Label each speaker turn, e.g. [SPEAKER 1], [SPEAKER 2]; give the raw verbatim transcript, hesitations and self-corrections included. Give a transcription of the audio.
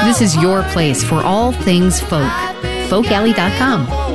[SPEAKER 1] this is your place for all things folk. folk alley dot com.